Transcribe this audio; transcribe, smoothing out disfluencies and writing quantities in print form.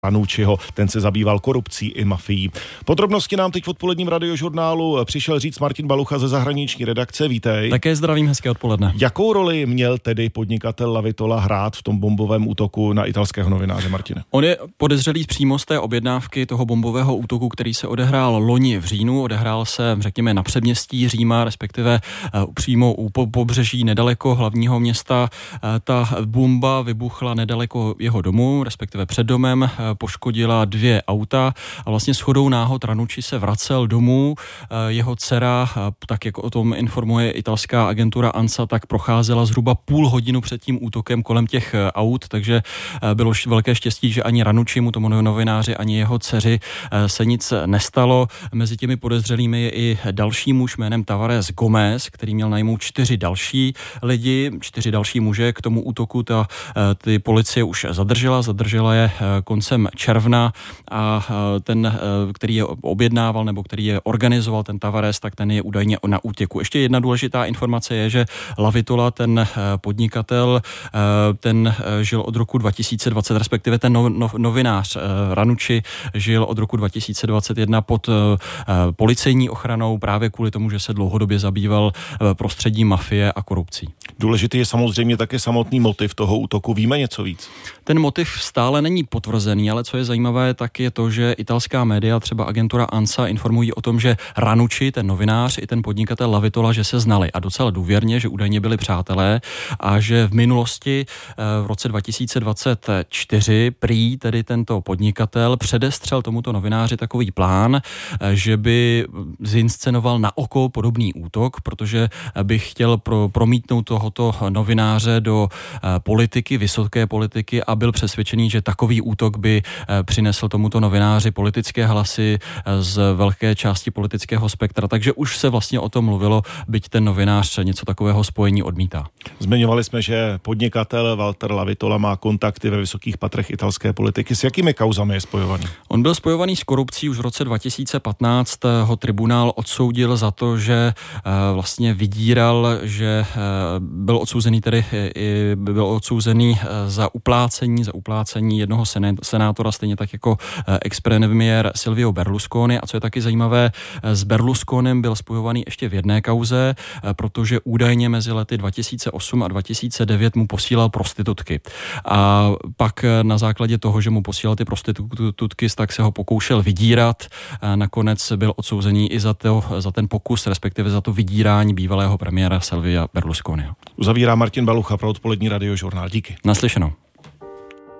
Ranucciho, ten se zabýval korupcí i mafií. Podrobnosti nám teď v odpoledním Radiožurnálu přišel říct Martin Balucha ze zahraniční redakce. Vítej. Také zdravím, hezké odpoledne. Jakou roli měl tedy podnikatel Lavitola hrát v tom bombovém útoku na italského novináře, Martine? On je podezřelý přímo z té objednávky toho bombového útoku, který se odehrál loni v říjnu. Odehrál se, řekněme, na předměstí Říma, respektive přímo u pobřeží nedaleko hlavního města. Ta bomba vybuchla nedaleko jeho domu, respektive před domem, poškodila 2 auta a vlastně shodou náhod Ranucci se vracel domů. Jeho dcera, tak jak o tom informuje italská agentura ANSA, tak procházela zhruba půl hodinu před tím útokem kolem těch aut, takže bylo velké štěstí, že ani Ranuccimu, tomu novináři, ani jeho dceři se nic nestalo. Mezi těmi podezřelými je i další muž jménem Tavares Gomez, který měl najmout 4 další lidi, 4 další muže k tomu útoku. Ty policie už zadržela je koncem června a ten, který je objednával nebo který je organizoval, ten Tavares, tak ten je údajně na útěku. Ještě jedna důležitá informace je, že Lavitola, ten podnikatel, ten žil od roku 2020, respektive ten novinář Ranucci žil od roku 2021 pod policejní ochranou právě kvůli tomu, že se dlouhodobě zabýval prostředím mafie a korupcí. Důležitý je samozřejmě také samotný motiv toho útoku. Víme něco víc? Ten motiv stále není potvrzený, ale co je zajímavé, tak je to, že italská média, třeba agentura ANSA, informují o tom, že Ranucci, ten novinář, i ten podnikatel Lavitola, že se znali a docela důvěrně, že údajně byli přátelé a že v minulosti v roce 2024 prý tedy tento podnikatel předestřel tomuto novináři takový plán, že by zinscenoval na oko podobný útok, protože by chtěl promítnout tohoto novináře do politiky, vysoké politiky a byl přesvědčený, že takový útok by přinesl tomuto novináři politické hlasy z velké části politického spektra. Takže už se vlastně o tom mluvilo, byť ten novinář něco takového spojení odmítá. Zmiňovali jsme, že podnikatel Walter Lavitola má kontakty ve vysokých patrech italské politiky. S jakými kauzami je spojovaný? On byl spojovaný s korupcí už v roce 2015. Ho tribunál odsoudil za to, že vlastně vydíral, že byl odsouzený za uplácení jednoho senátora, stejně tak jako ex-premiér Silvio Berlusconi. A co je taky zajímavé, s Berlusconem byl spojovaný ještě v jedné kauze, protože údajně mezi lety 2008 a 2009 mu posílal prostitutky. A pak na základě toho, že mu posílal ty prostitutky, tak se ho pokoušel vydírat. Nakonec byl odsouzený i za ten pokus, respektive za to vydírání bývalého premiéra Silvia Berlusconiho. Uzavírá Martin Balucha pro odpolední Radiožurnál. Díky. Naslyšenou.